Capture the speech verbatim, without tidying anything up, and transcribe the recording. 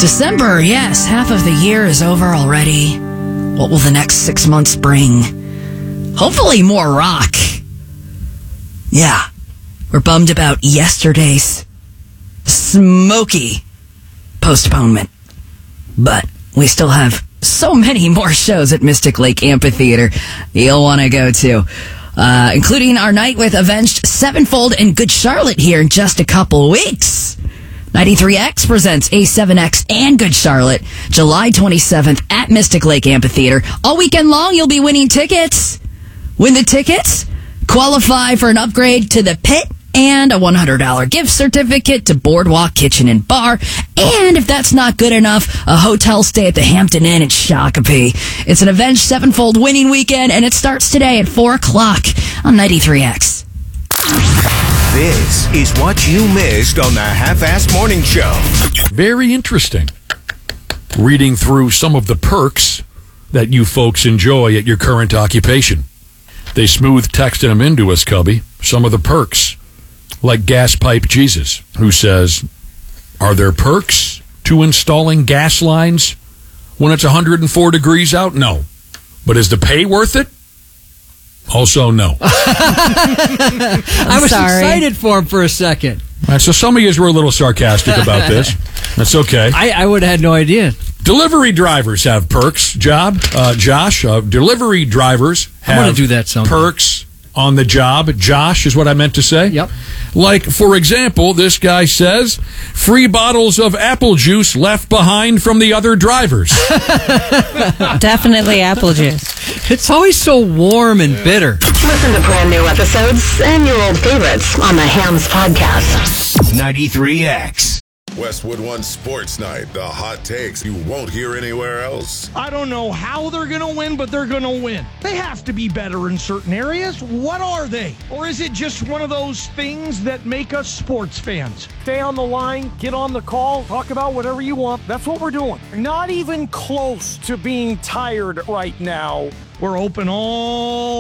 December, yes, half of the year is over already. What will the next six months bring? Hopefully more rock. Yeah, we're bummed about yesterday's smoky postponement. But we still have so many more shows at Mystic Lake Amphitheater you'll want to go to. Uh, including our night with Avenged Sevenfold and Good Charlotte here in just a couple weeks. ninety-three X presents A seven X and Good Charlotte, July twenty-seventh at Mystic Lake Amphitheater. All weekend long, you'll be winning tickets. Win the tickets, qualify for an upgrade to the pit, and a one hundred dollars gift certificate to Boardwalk Kitchen and Bar. And if that's not good enough, a hotel stay at the Hampton Inn in Shakopee. It's an Avenged Sevenfold winning weekend, and it starts today at four o'clock on ninety-three X. This is what you missed on the Half-Assed Morning Show. Very interesting. Reading through some of the perks that you folks enjoy at your current occupation. They smooth texted them into us, Cubby. Some of the perks, like Gas Pipe Jesus, who says, are there perks to installing gas lines when it's one hundred four degrees out? No. But is the pay worth it? Also, no. I was sorry. excited for him for a second. All right, so some of you were a little sarcastic about this. That's okay. I, I would have had no idea. Delivery drivers have perks, job. Uh, Josh, uh, delivery drivers I wanna have do that someday. perks on the job. Josh is what I meant to say. Yep. Like, for example, this guy says, free bottles of apple juice left behind from the other drivers. Definitely apple juice. It's always so warm and bitter. Listen to brand new episodes and your old favorites on the Hams Podcast. ninety-three X. Westwood One Sports Night, the hot takes you won't hear anywhere else. I don't know how they're going to win, but they're going to win. They have to be better in certain areas. What are they? Or is it just one of those things that make us sports fans? Stay on the line, get on the call, talk about whatever you want. That's what we're doing. Not even close to being tired right now. We're open all